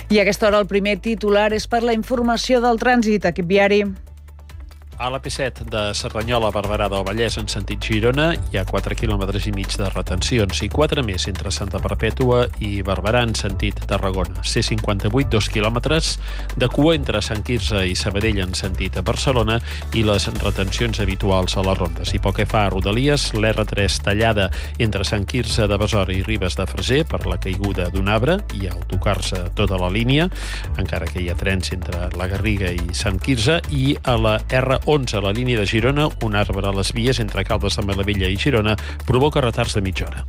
I a aquesta hora el primer titular és per la informació del trànsit. Equip viari. A la P7 de Cerdanyola a Barberà del Vallès en sentit Girona hi ha 4,5 quilòmetres de retencions i 4 més entre Santa Perpètua i Barberà en sentit Tarragona. C58, 2 quilòmetres de cua entre Sant Quirze i Sabadell en sentit a Barcelona i les retencions habituals a les rondes. I pel que fa a Rodalies, l'R3 tallada entre Sant Quirze de Besora i Ribes de Freser per la caiguda d'un arbre i autocars a tota la línia, encara que hi ha trens entre la Garriga i Sant Quirze, i a la R11 a la línia de Girona, un arbre a les vies entre Caldes de Malavella i Girona provoca retards de mitja hora.